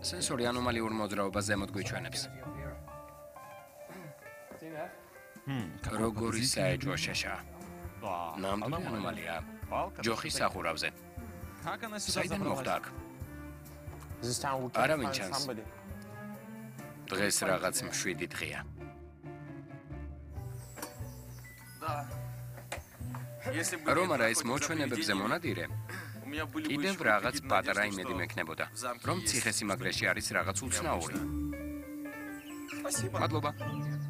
სენსორი ანომალიურ მოძრაობას ზემოთ გვიჩვენებს. როგორი საეჭვო შეშა. ნამდვილი ანომალია. ჯოხის სახურავზე. საიდან მოხდა აქ? არავინ ჩანს. დღეს რაღაც მშვიდი დღეა. რომ არა ეს მოჩვენებებზე მონადირე, კიდევ რაღაც პატარა იმედი მექნებოდა, რომ ციხესიმაგრეში არის რაღაც უცნაური. მადლობა.